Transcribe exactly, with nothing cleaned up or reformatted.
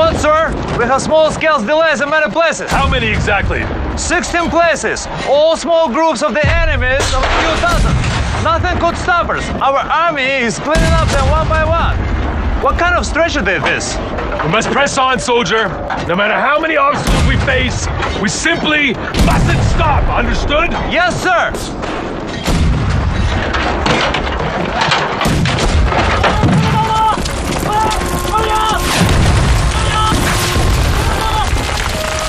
But, sir, we have small-scale delays in many places. How many exactly? sixteen places. All small groups of the enemies of a few dozen. Nothing could stop us. Our army is cleaning up them one by one. What kind of strategy is this? We must press on, soldier. No matter how many obstacles we face, we simply mustn't stop. Understood? Yes, sir.